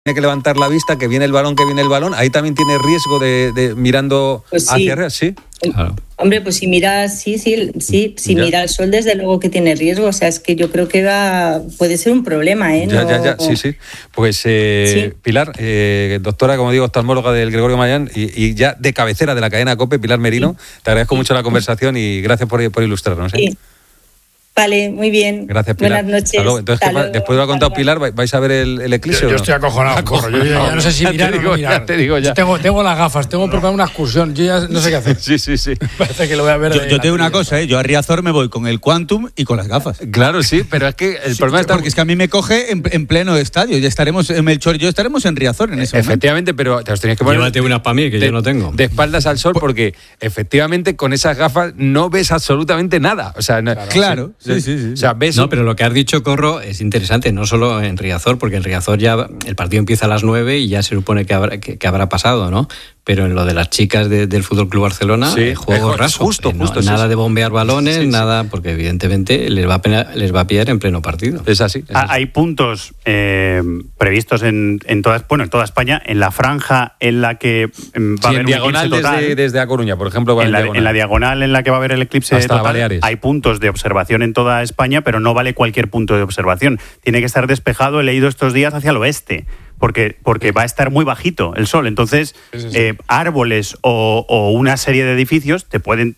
tiene que levantar la vista, que viene el balón, ahí también tiene riesgo de mirando pues sí. hacia arriba, ¿sí? Claro. Hombre, pues si miras, si mira el sol, desde luego que tiene riesgo. O sea, es que yo creo que puede ser un problema, ¿eh? Ya, sí. Pues sí. Pilar, doctora, como digo, oftalmóloga del Gregorio Marañón y ya de cabecera de la cadena COPE, Pilar Merino, te agradezco mucho la conversación y gracias por ilustrarnos, ¿eh? Sí. Vale, muy bien. Gracias, Pilar. Buenas noches. Entonces, después de lo que ha contado Pilar, ¿vais a ver el eclipse? Yo estoy acojonado. Yo ya no sé si mirar o no mirar. Ya te digo. Tengo las gafas, tengo preparada una excursión. Yo ya no sé qué hacer. Sí. Parece que lo voy a ver. Yo te digo una cosa, yo a Riazor me voy con el Quantum y con las gafas. Claro, sí, pero es que el problema está... Porque es que a mí me coge en pleno estadio. Ya estaremos en Melchor y yo estaremos en Riazor en ese momento. Efectivamente, pero te los tenías que poner... Llévate unas para mí, que yo no tengo. De espaldas al sol, porque efectivamente con esas gafas no ves absolutamente nada. O sea, claro. Sí. O sea, ves... No, pero lo que has dicho, Corro, es interesante, no solo en Riazor, porque en Riazor ya el partido empieza a las 9 y ya se supone que habrá pasado, ¿no? Pero en lo de las chicas del Fútbol Club Barcelona, juego raso. Justo, nada de bombear balones, nada, porque evidentemente les va a pillar en pleno partido. Es así. Hay puntos previstos en toda España, en la franja en la que va a haber un eclipse total. Desde A Coruña, por ejemplo. En la diagonal en la que va a haber el eclipse hasta total, Baleares. hay puntos de observación en toda España, pero no vale cualquier punto de observación. Tiene que estar despejado, he leído estos días, hacia el oeste. Porque va a estar muy bajito el sol. Entonces, árboles o una serie de edificios te pueden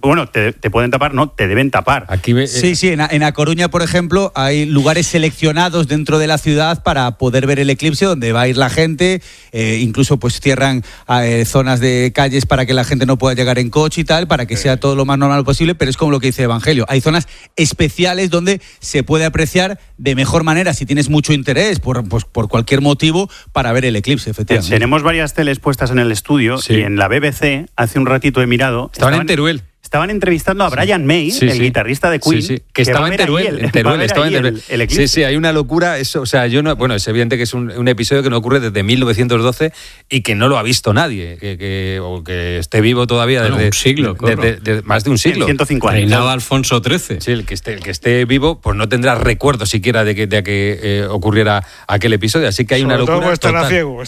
tapar, no, te deben tapar. Sí, en A Coruña, por ejemplo, hay lugares seleccionados dentro de la ciudad para poder ver el eclipse, donde va a ir la gente, incluso pues cierran zonas de calles para que la gente no pueda llegar en coche y tal, para que sea todo lo más normal posible, pero es como lo que dice Evangelio, hay zonas especiales donde se puede apreciar de mejor manera, si tienes mucho interés, por cualquier motivo, para ver el eclipse, efectivamente. Tenemos varias teles puestas en el estudio y en la BBC, hace un ratito he mirado... Estaban en Teruel. Estaban entrevistando a Brian May, el guitarrista de Queen, que estaba en Teruel. Estaba en Teruel. El eclipse. Sí, hay una locura. Eso, o sea, es evidente que es un episodio que no ocurre desde 1912 y que no lo ha visto nadie, que esté vivo todavía desde un siglo, desde más de un siglo. 105 años. Reinaba Alfonso XIII. Sí, el que esté vivo, pues no tendrá recuerdo siquiera de que ocurriera aquel episodio. Así que hay una locura. Todo estará ciego.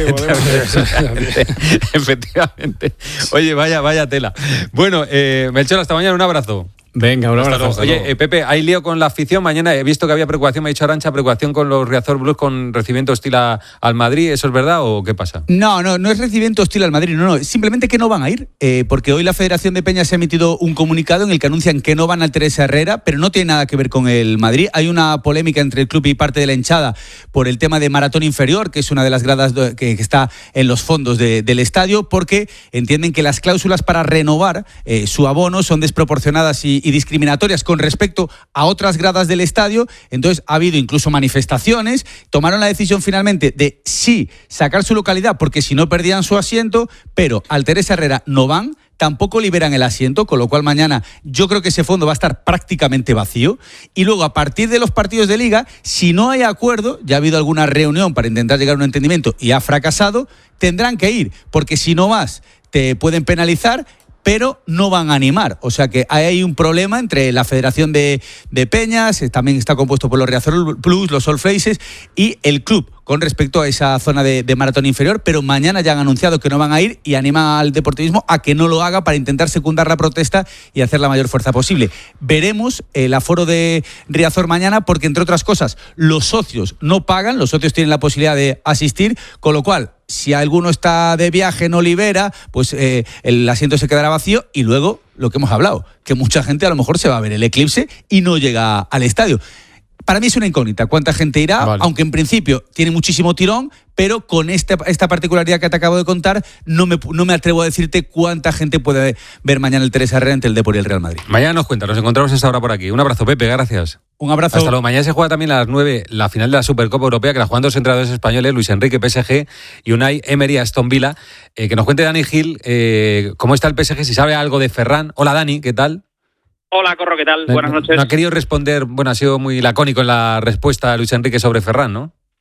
Efectivamente. Oye, vaya tela. Bueno, Melchor, hasta mañana, un abrazo. Venga, un abrazo. Oye, Pepe, hay lío con la afición. Mañana he visto que había preocupación, me ha dicho Arantxa, preocupación con los Riazor Blues con recibimiento hostil al Madrid. ¿Eso es verdad o qué pasa? No es recibimiento hostil al Madrid, no. Simplemente que no van a ir, porque hoy la Federación de Peñas ha emitido un comunicado en el que anuncian que no van al Teresa Herrera, pero no tiene nada que ver con el Madrid. Hay una polémica entre el club y parte de la hinchada por el tema de Maratón Inferior, que es una de las gradas que está en los fondos del estadio, porque entienden que las cláusulas para renovar su abono son desproporcionadas y discriminatorias con respecto a otras gradas del estadio. Entonces ha habido incluso manifestaciones, tomaron la decisión finalmente de sí sacar su localidad porque si no perdían su asiento, pero al Teresa Herrera no van, tampoco liberan el asiento, con lo cual mañana yo creo que ese fondo va a estar prácticamente vacío. Y luego, a partir de los partidos de Liga, si no hay acuerdo, ya ha habido alguna reunión para intentar llegar a un entendimiento y ha fracasado, tendrán que ir, porque si no vas, te pueden penalizar, pero no van a animar. O sea que hay un problema entre la Federación de Peñas, también está compuesto por los Riazor Plus, los All Faces, y el club con respecto a esa zona de maratón inferior, pero mañana ya han anunciado que no van a ir y anima al deportivismo a que no lo haga para intentar secundar la protesta y hacer la mayor fuerza posible. Veremos el aforo de Riazor mañana porque, entre otras cosas, los socios no pagan, los socios tienen la posibilidad de asistir, con lo cual, si alguno está de viaje, no libera, pues el asiento se quedará vacío y luego, lo que hemos hablado, que mucha gente a lo mejor se va a ver el eclipse y no llega al estadio. Para mí es una incógnita cuánta gente irá, aunque en principio tiene muchísimo tirón, pero con esta particularidad que te acabo de contar, no me atrevo a decirte cuánta gente puede ver mañana el Teresa Herrera entre el Depor y el Real Madrid. Mañana nos cuentas, nos encontramos a esta hora por aquí. Un abrazo, Pepe, gracias. Un abrazo. Hasta luego. Mañana se juega también a las 9 la final de la Supercopa Europea, que la juegan dos entrenadores españoles, Luis Enrique, PSG, y Unai Emery, Aston Villa. Que nos cuente Dani Gil cómo está el PSG, si sabe algo de Ferran. Hola, Dani, ¿qué tal? Hola, Corro, ¿qué tal? Buenas noches. No ha querido responder, ha sido muy lacónico en la respuesta a Luis Enrique sobre Ferran, ¿no?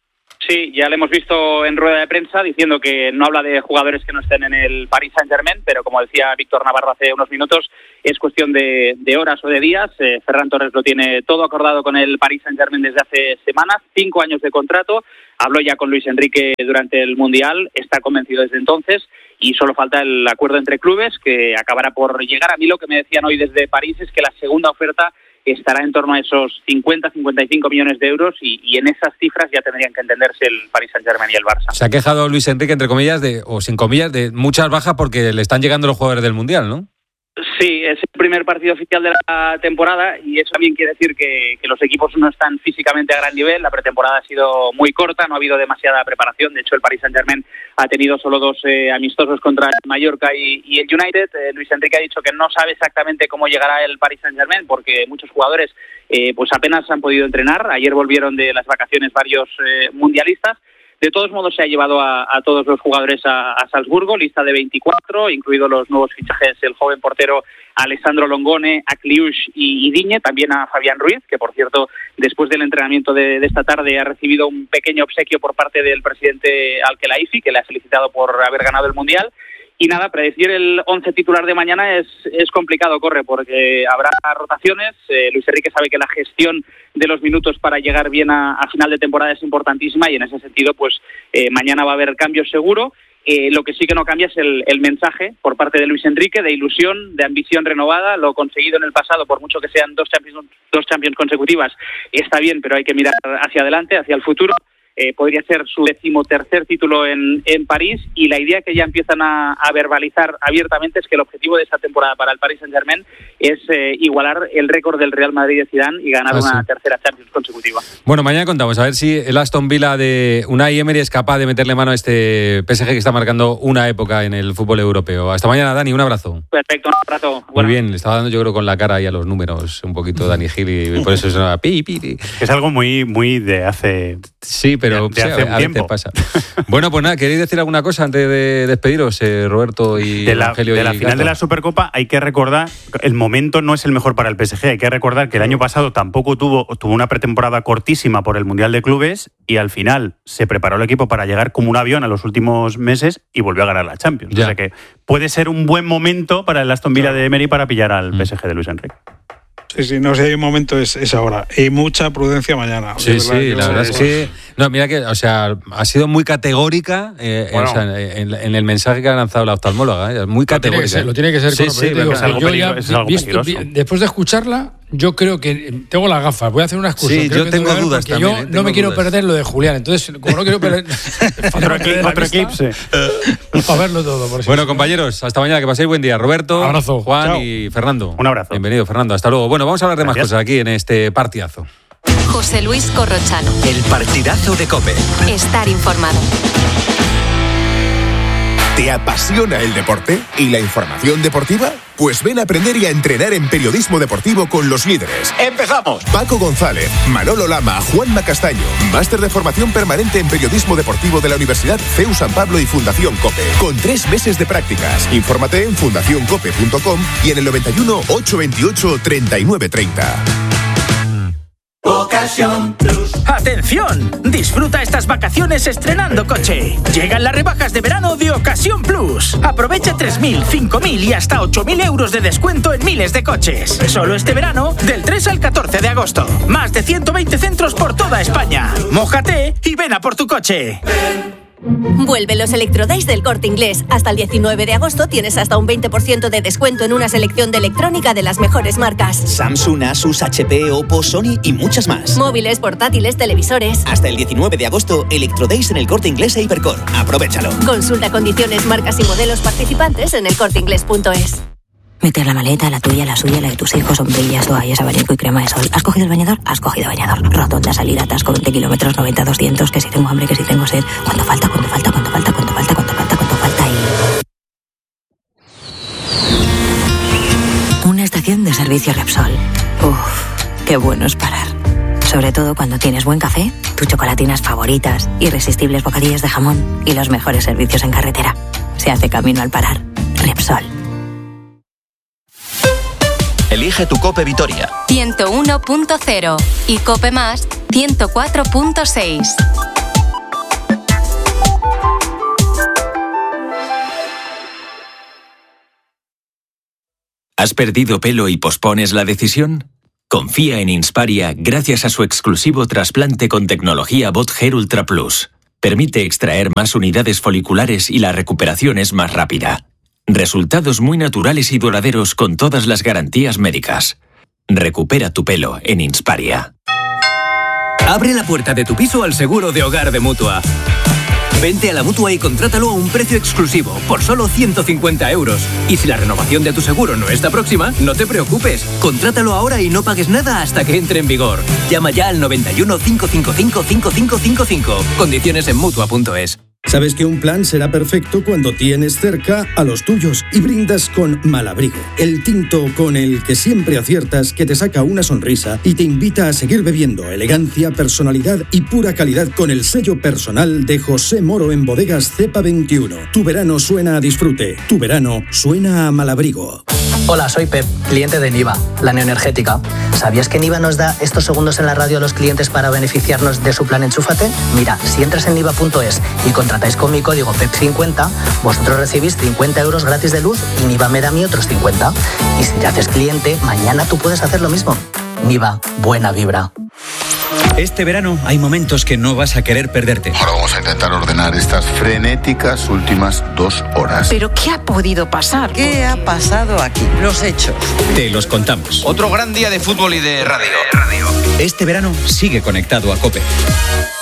Sí, ya lo hemos visto en rueda de prensa diciendo que no habla de jugadores que no estén en el Paris Saint-Germain, pero como decía Víctor Navarro hace unos minutos, es cuestión de horas o de días. Ferran Torres lo tiene todo acordado con el Paris Saint-Germain desde hace semanas, 5 años de contrato. Habló ya con Luis Enrique durante el Mundial, está convencido desde entonces y solo falta el acuerdo entre clubes que acabará por llegar. A mí lo que me decían hoy desde París es que la segunda oferta estará en torno a esos 50-55 millones de euros y en esas cifras ya tendrían que entenderse el Paris Saint-Germain y el Barça. Se ha quejado Luis Enrique, entre comillas, o sin comillas, de muchas bajas porque le están llegando los jugadores del Mundial, ¿no? Sí, es el primer partido oficial de la temporada y eso también quiere decir que los equipos no están físicamente a gran nivel. La pretemporada ha sido muy corta, no ha habido demasiada preparación. De hecho, el Paris Saint-Germain ha tenido solo 2 amistosos contra el Mallorca y el United. Luis Enrique ha dicho que no sabe exactamente cómo llegará el Paris Saint-Germain porque muchos jugadores pues apenas han podido entrenar. Ayer volvieron de las vacaciones varios mundialistas. De todos modos, se ha llevado a todos los jugadores a Salzburgo, lista de 24, incluidos los nuevos fichajes, el joven portero Alessandro Longone, a Kliush y Digne, también a Fabián Ruiz, que por cierto, después del entrenamiento de esta tarde ha recibido un pequeño obsequio por parte del presidente Al-Khelaifi, que le ha felicitado por haber ganado el Mundial. Y nada, predecir el 11 titular de mañana es complicado, Corre, porque habrá rotaciones. Luis Enrique sabe que la gestión de los minutos para llegar bien a final de temporada es importantísima y en ese sentido, pues mañana va a haber cambios seguro. Lo que sí que no cambia es el mensaje por parte de Luis Enrique, de ilusión, de ambición renovada. Lo conseguido en el pasado, por mucho que sean dos Champions consecutivas, está bien, pero hay que mirar hacia adelante, hacia el futuro. Podría ser su 13º título en París y la idea que ya empiezan a verbalizar abiertamente es que el objetivo de esta temporada para el Paris Saint-Germain es igualar el récord del Real Madrid de Zidane y ganar una tercera Champions consecutiva. Bueno, mañana contamos a ver si el Aston Villa de Unai Emery es capaz de meterle mano a este PSG que está marcando una época en el fútbol europeo. Hasta mañana, Dani, un abrazo. Perfecto, un abrazo. Muy bien, le estaba dando yo creo con la cara y a los números un poquito Dani Gil y por eso es una pi. Es algo muy de hace... Sí, pero de hace un tiempo. Pasa. Bueno, pues nada, ¿queréis decir alguna cosa antes de despediros, Roberto y Evangelio? De la final de la Supercopa hay que recordar, el momento no es el mejor para el PSG, hay que recordar que el año pasado tampoco tuvo una pretemporada cortísima por el Mundial de Clubes y al final se preparó el equipo para llegar como un avión a los últimos meses y volvió a ganar la Champions. Ya. O sea que puede ser un buen momento para el Aston Villa de Emery para pillar al PSG de Luis Enrique. Sí, no sé, hay un momento es ahora. Y mucha prudencia mañana. Sí, la verdad es que... No, mira que, o sea, ha sido muy categórica en el mensaje que ha lanzado la oftalmóloga. Muy categórica. Lo tiene que ser. Sí, Después de escucharla, yo creo que tengo las gafas. Voy a hacer una excusa. Sí, yo tengo dudas también. Yo no me quiero perder lo de Julián. Entonces, como no quiero perder... otro eclipse. Para verlo todo. Por bueno, compañeros, hasta mañana. Que paséis buen día. Roberto, abrazo. Juan Chao. y Fernando. Un abrazo. Bienvenido, Fernando. Hasta luego. Bueno, vamos a hablar de más cosas aquí en este partidazo. José Luis Corrochano. El partidazo de COPE. Estar informado. ¿Te apasiona el deporte y la información deportiva? Pues ven a aprender y a entrenar en periodismo deportivo con los líderes. ¡Empezamos! Paco González, Manolo Lama, Juanma Castaño. Máster de formación permanente en periodismo deportivo de la Universidad CEU San Pablo y Fundación COPE. Con 3 meses de prácticas. Infórmate en fundacioncope.com y en el 91 828 3930. Ocasión Plus. ¡Atención! Disfruta estas vacaciones estrenando coche. Llegan las rebajas de verano de Ocasión Plus. Aprovecha 3.000, 5.000 y hasta 8.000 euros de descuento en miles de coches. Solo este verano, del 3 al 14 de agosto. Más de 120 centros por toda España. Mójate y ven a por tu coche. Vuelven los Electrodays del Corte Inglés. Hasta el 19 de agosto tienes hasta un 20% de descuento en una selección de electrónica de las mejores marcas. Samsung, Asus, HP, Oppo, Sony y muchas más. Móviles, portátiles, televisores. Hasta el 19 de agosto, Electrodays en el Corte Inglés e Hipercor. Aprovéchalo. Consulta condiciones, marcas y modelos participantes en elcorteinglés.es. Meter la maleta, la tuya, la suya, la de tus hijos, sombrillas, toallas, abanico y crema de sol. ¿Has cogido el bañador? Has cogido bañador. Rotonda, salida, atasco, 20 kilómetros, 90, 200, que si tengo hambre, que si tengo sed. ¿Cuánto falta? Una estación de servicio Repsol. Uf, qué bueno es parar. Sobre todo cuando tienes buen café, tus chocolatinas favoritas, irresistibles bocadillos de jamón y los mejores servicios en carretera. Se hace camino al parar. Repsol. Elige tu COPE Vitoria. 101.0 y COPE Más 104.6. ¿Has perdido pelo y pospones la decisión? Confía en Insparia gracias a su exclusivo trasplante con tecnología Bot Hair Ultra Plus. Permite extraer más unidades foliculares y la recuperación es más rápida. Resultados muy naturales y duraderos con todas las garantías médicas. Recupera tu pelo en Insparia. Abre la puerta de tu piso al seguro de hogar de Mutua. Vente a la Mutua y contrátalo a un precio exclusivo, por solo 150 €. Y si la renovación de tu seguro no está próxima, no te preocupes. Contrátalo ahora y no pagues nada hasta que entre en vigor. Llama ya al 91 555 5555. Condiciones en Mutua.es. Sabes que un plan será perfecto cuando tienes cerca a los tuyos y brindas con Malabrigo, el tinto con el que siempre aciertas, que te saca una sonrisa y te invita a seguir bebiendo. Elegancia, personalidad y pura calidad con el sello personal de José Moro en Bodegas Cepa 21. Tu verano suena a disfrute, tu verano suena a Malabrigo. Hola, soy Pep, cliente de Niva, la neoenergética. ¿Sabías que Niva nos da estos segundos en la radio a los clientes para beneficiarnos de su plan Enchúfate? Mira, si entras en niva.es y contratáis con mi código PEP50, vosotros recibís 50 € gratis de luz y Niva me da a mí otros 50. Y si te haces cliente, mañana tú puedes hacer lo mismo. Niva, buena vibra. Este verano hay momentos que no vas a querer perderte. Ahora vamos a intentar ordenar estas frenéticas últimas 2 horas. ¿Pero qué ha podido pasar? ¿Qué ha pasado aquí? Los hechos. Te los contamos. Otro gran día de fútbol y de radio. Este verano sigue conectado a COPE.